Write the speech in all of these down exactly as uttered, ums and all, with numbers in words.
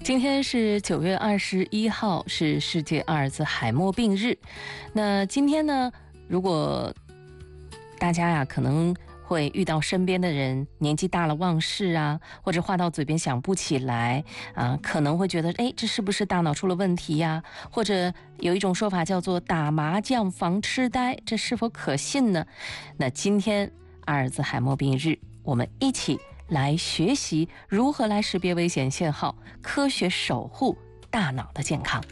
今天是九月二十一号，是世界阿尔兹海默病日。那今天呢，如果大家呀可能会遇到身边的人年纪大了忘事啊，或者话到嘴边想不起来啊，可能会觉得哎，这是不是大脑出了问题呀？或者有一种说法叫做打麻将防痴呆，这是否可信呢？那今天阿尔兹海默病日，我们一起来学习如何来识别危险信号，科学守护大脑的健康。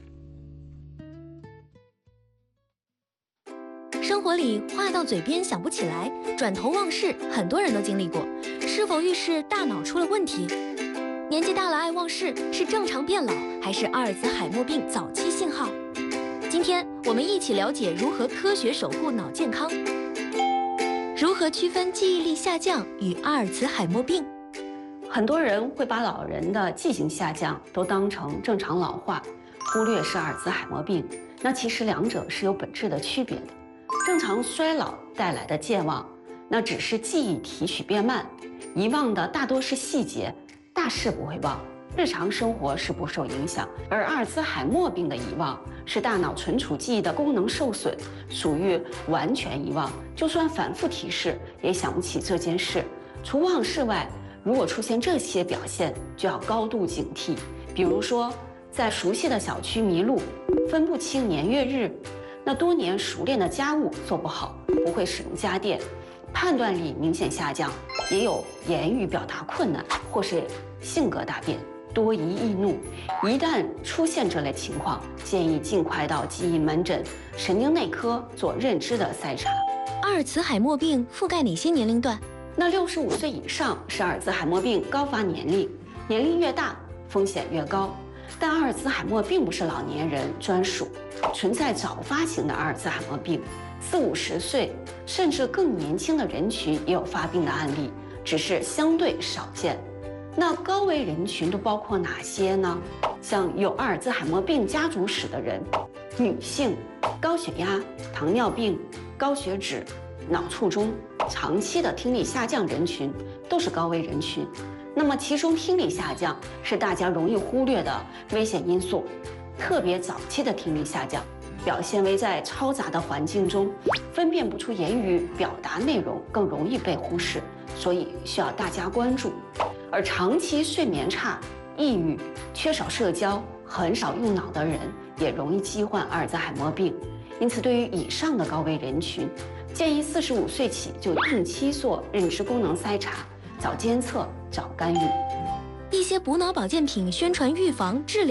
生活里话到嘴边想不起来，转头忘事，很多人都经历过，是否预示大脑出了问题？年纪大了爱忘事，是正常变老，还是阿尔兹海默病早期信号？今天我们一起了解如何科学守护脑健康，如何区分记忆力下降与阿尔兹海默病。 很多人会把老人的记性下降都当成正常老化，忽略是阿尔兹海默病。那其实两者是有本质的区别的。正常衰老带来的健忘，那只是记忆提取变慢，遗忘的大多是细节，大事不会忘，日常生活是不受影响。而阿尔兹海默病的遗忘是大脑存储记忆的功能受损，属于完全遗忘，就算反复提示也想不起这件事。除忘事外，如果出现这些表现，就要高度警惕。比如说，在熟悉的小区迷路，分不清年月日，那多年熟练的家务做不好，不会使用家电，判断力明显下降，也有言语表达困难，或是性格大变，多疑易怒。一旦出现这类情况，建议尽快到记忆门诊、神经内科做认知的筛查。 阿尔茨海默病覆盖哪些年龄段？ 那六十五岁以上是阿尔兹海默病高发年龄，年龄越大风险越高。但阿尔兹海默并不是老年人专属，存在早发型的阿尔兹海默病，四五十岁甚至更年轻的人群也有发病的案例，只是相对少见。那高危人群都包括哪些呢？像有阿尔兹海默病家族史的人，女性、高血压、糖尿病、高血脂、脑卒中、长期的听力下降人群都是高危人群。那么其中听力下降是大家容易忽略的危险因素，特别早期的听力下降表现为在嘈杂的环境中分辨不出言语表达内容，更容易被忽视，所以需要大家关注。而长期睡眠差、抑郁、缺少社交、很少用脑的人也容易罹患阿尔兹海默病。因此对于以上的高危人群，建议四十五岁起就定期做认知功能筛查，早监测早干预。 一些补脑保健品宣传预防治疗